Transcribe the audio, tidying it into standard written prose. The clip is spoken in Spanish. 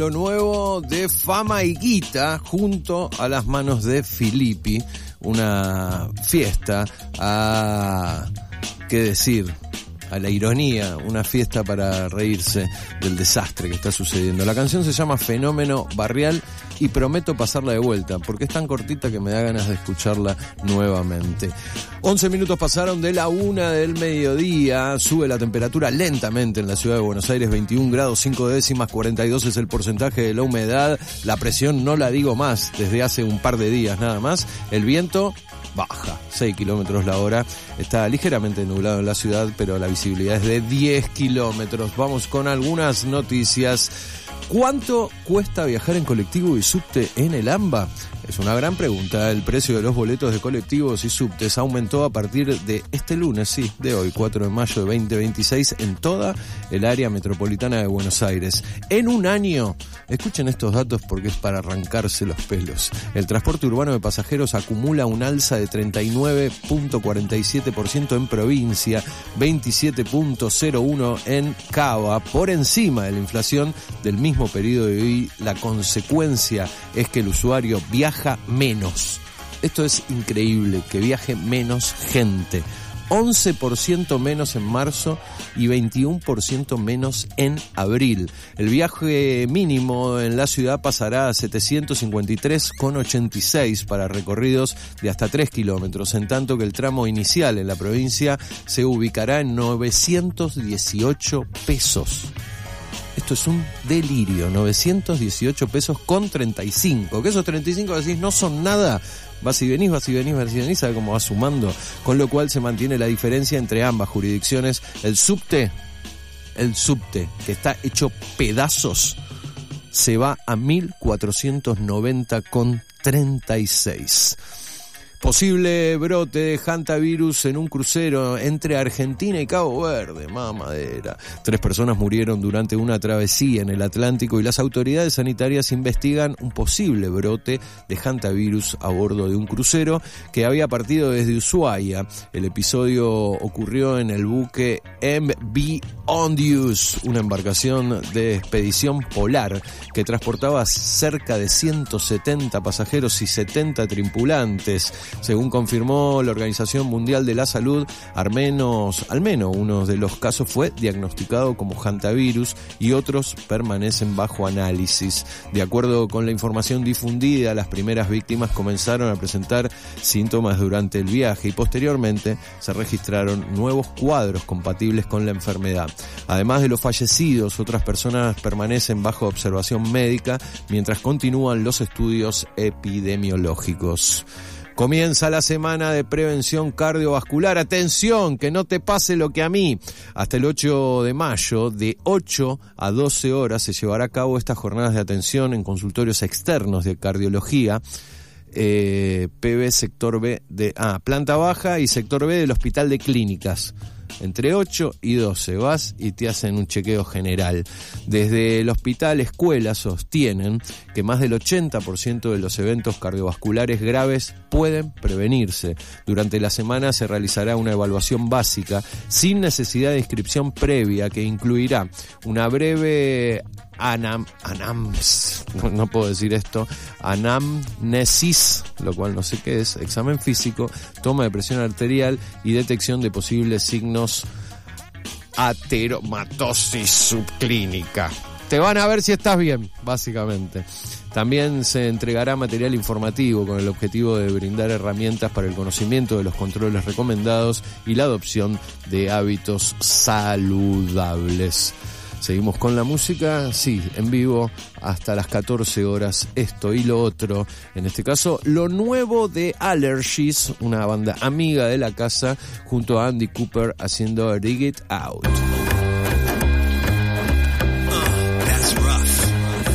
Lo nuevo de Fama y Guita junto a las manos de Filippi, una fiesta a, ¿qué decir?, a la ironía, una fiesta para reírse del desastre que está sucediendo. La canción se llama Fenómeno Barrial y prometo pasarla de vuelta, porque es tan cortita que me da ganas de escucharla nuevamente. 11 minutos pasaron de la 1 del mediodía, sube la temperatura lentamente en la ciudad de Buenos Aires, 21 grados 5 décimas, 42 es el porcentaje de la humedad, la presión no la digo más, desde hace un par de días nada más, el viento baja, 6 kilómetros la hora, está ligeramente nublado en la ciudad, pero la visibilidad es de 10 kilómetros. Vamos con algunas noticias. ¿Cuánto cuesta viajar en colectivo y subte en el AMBA? Es una gran pregunta. El precio de los boletos de colectivos y subtes aumentó a partir de este lunes, sí, de hoy, 4 de mayo de 2026, en toda el área metropolitana de Buenos Aires. En un año, escuchen estos datos porque es para arrancarse los pelos. El transporte urbano de pasajeros acumula un alza de 39.47% en provincia, 27.01% en Cava, por encima de la inflación del mismo periodo de hoy. La consecuencia es que el usuario viaja menos. Esto es increíble, que viaje menos gente. 11% menos en marzo y 21% menos en abril. El viaje mínimo en la ciudad pasará a 753,86 para recorridos de hasta 3 kilómetros, en tanto que el tramo inicial en la provincia se ubicará en 918 pesos. Esto es un delirio, 918 pesos con 35, que esos 35 decís no son nada, vas y venís, sabe cómo va sumando, con lo cual se mantiene la diferencia entre ambas jurisdicciones. El subte, que está hecho pedazos, se va a 1.490,36. Posible brote de hantavirus en un crucero entre Argentina y Cabo Verde, mamadera. 3 personas murieron durante una travesía en el Atlántico y las autoridades sanitarias investigan un posible brote de hantavirus a bordo de un crucero que había partido desde Ushuaia. El episodio ocurrió en el buque MV Ondius, una embarcación de expedición polar que transportaba cerca de 170 pasajeros y 70 tripulantes. Según confirmó la Organización Mundial de la Salud, al menos uno de los casos fue diagnosticado como hantavirus y otros permanecen bajo análisis. De acuerdo con la información difundida, las primeras víctimas comenzaron a presentar síntomas durante el viaje y posteriormente se registraron nuevos cuadros compatibles con la enfermedad. Además de los fallecidos, otras personas permanecen bajo observación médica mientras continúan los estudios epidemiológicos. Comienza la semana de prevención cardiovascular. Atención, que no te pase lo que a mí. Hasta el 8 de mayo, de 8 a 12 horas, se llevará a cabo estas jornadas de atención en consultorios externos de cardiología, PB sector B de planta baja y sector B del Hospital de Clínicas. Entre 8 y 12 vas y te hacen un chequeo general. Desde el Hospital Escuela sostienen que más del 80% de los eventos cardiovasculares graves pueden prevenirse. Durante la semana se realizará una evaluación básica sin necesidad de inscripción previa que incluirá una breve anamnesis, lo cual no sé qué es, examen físico, toma de presión arterial y detección de posibles signos ateromatosis subclínica. Te van a ver si estás bien, básicamente. También se entregará material informativo con el objetivo de brindar herramientas para el conocimiento de los controles recomendados y la adopción de hábitos saludables. Seguimos con la música, sí, en vivo, hasta las 14 horas, esto y lo otro. En este caso, lo nuevo de Allergies, una banda amiga de la casa, junto a Andy Cooper haciendo Dig It Out.